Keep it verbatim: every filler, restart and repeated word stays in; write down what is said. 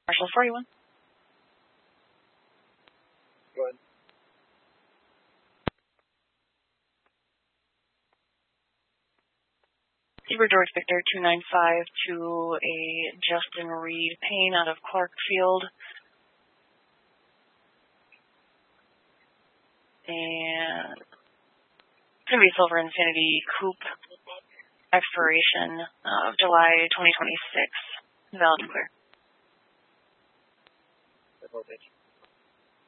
Marshall forty-one. Go ahead. Zebra George Victor two nine five to a Justin Reed Payne out of Clarkfield. And it's going to be Silver Infinity Coupe expiration of July twenty twenty-six. Valid to clear.